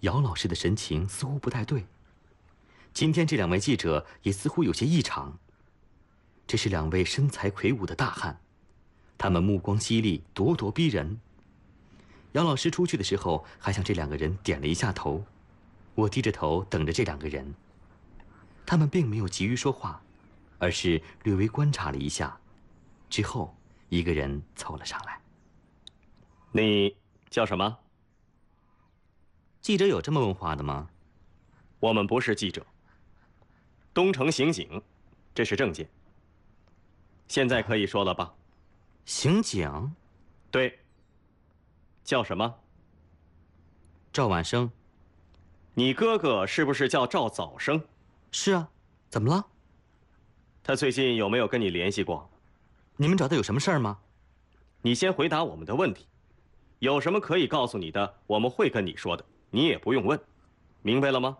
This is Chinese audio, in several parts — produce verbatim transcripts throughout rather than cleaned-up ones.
姚老师的神情似乎不太对。今天这两位记者也似乎有些异常。这是两位身材魁梧的大汉，他们目光犀利，咄咄逼人。姚老师出去的时候，还向这两个人点了一下头。我低着头等着这两个人。他们并没有急于说话，而是略微观察了一下。之后，一个人凑了上来。 你叫什么？ 记者有这么问话的吗？ 我们不是记者。东城刑警，这是证件。现在可以说了吧？ 刑警？ 对。叫什么？ 赵晚生。 你哥哥是不是叫赵早生？ 是啊，怎么了？ 他最近有没有跟你联系过？ 你们找他有什么事儿吗？ 你先回答我们的问题，有什么可以告诉你的，我们会跟你说的，你也不用问，明白了吗？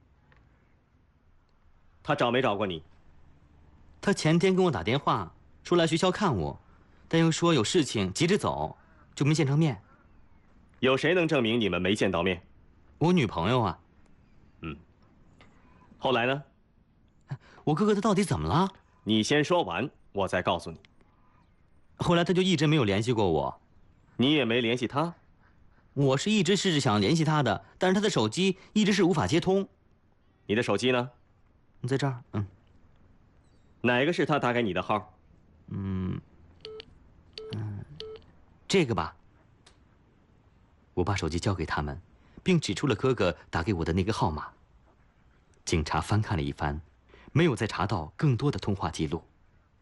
他找没找过你？ 他前天跟我打电话，说来学校看我，但又说有事情急着走，就没见成面。 有谁能证明你们没见到面？ 我女朋友啊。 嗯。后来呢？ 我哥哥他到底怎么了？ 你先说完，我再告诉你。 后来他就一直没有联系过我。 你也没联系他？ 我是一直试着想联系他的，但是他的手机一直是无法接通。 你的手机呢？ 在这儿。嗯。 哪个是他打给你的号？ 嗯嗯，这个吧。我把手机交给他们，并指出了哥哥打给我的那个号码。警察翻看了一番，没有再查到更多的通话记录。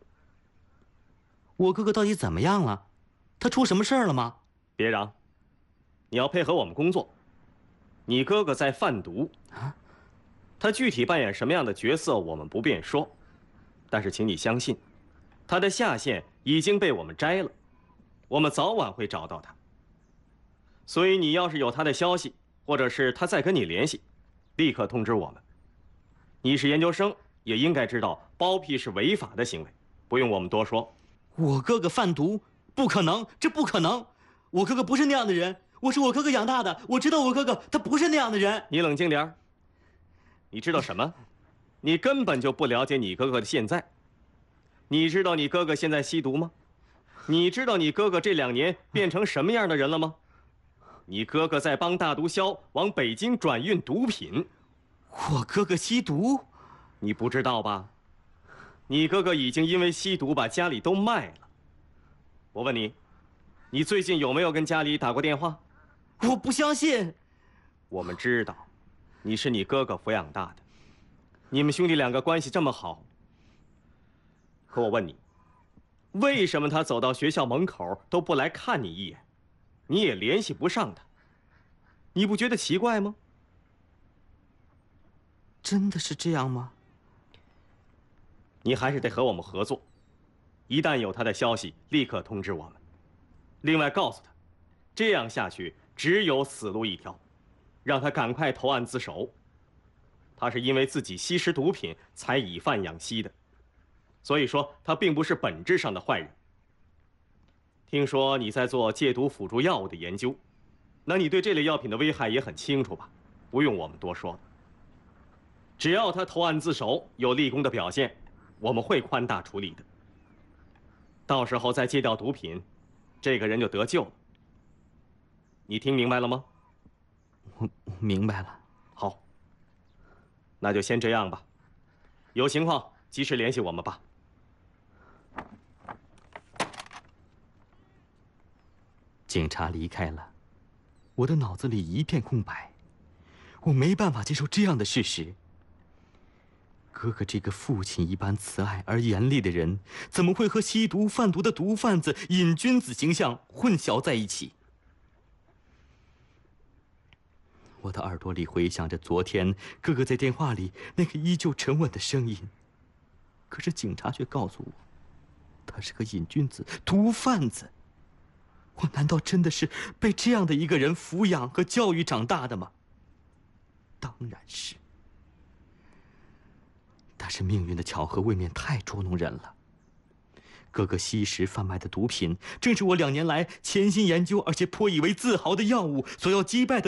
我哥哥到底怎么样了？他出什么事儿了吗？ 别嚷，你要配合我们工作。你哥哥在贩毒啊， 他具体扮演什么样的角色，我们不便说，但是请你相信，他的下线已经被我们摘了，我们早晚会找到他。所以你要是有他的消息，或者是他再跟你联系，立刻通知我们。你是研究生，也应该知道包庇是违法的行为，不用我们多说。 我哥哥贩毒？不可能，这不可能！我哥哥不是那样的人，我是我哥哥养大的，我知道我哥哥他不是那样的人。 你冷静点儿。你知道什么？你根本就不了解你哥哥的现在。你知道你哥哥现在吸毒吗？你知道你哥哥这两年变成什么样的人了吗？你哥哥在帮大毒枭往北京转运毒品。 我哥哥吸毒？ 你不知道吧？你哥哥已经因为吸毒把家里都卖了。我问你，你最近有没有跟家里打过电话？ 我不相信。 我们知道，你是你哥哥抚养大的，你们兄弟两个关系这么好。可我问你，为什么他走到学校门口都不来看你一眼，你也联系不上他？你不觉得奇怪吗？ 真的是这样吗？ 你还是得和我们合作，一旦有他的消息，立刻通知我们。另外告诉他，这样下去只有死路一条，让他赶快投案自首。他是因为自己吸食毒品才以贩养吸的，所以说他并不是本质上的坏人。听说你在做戒毒辅助药物的研究，那你对这类药品的危害也很清楚吧？不用我们多说了。只要他投案自首，有立功的表现，我们会宽大处理的。到时候再戒掉毒品，这个人就得救了。你听明白了吗？ 我明白了。 好，那就先这样吧。有情况及时联系我们吧。 警察离开了，我的脑子里一片空白，我没办法接受这样的事实。哥哥这个父亲一般慈爱而严厉的人，怎么会和吸毒贩毒的毒贩子瘾君子形象混淆在一起？我的耳朵里回响着昨天哥哥在电话里那个依旧沉稳的声音，可是警察却告诉我，他是个瘾君子、毒贩子。我难道真的是被这样的一个人抚养和教育长大的吗？当然是。但是命运的巧合未免太捉弄人了。哥哥吸食贩卖的毒品，正是我两年来潜心研究而且颇以为自豪的药物所要击败的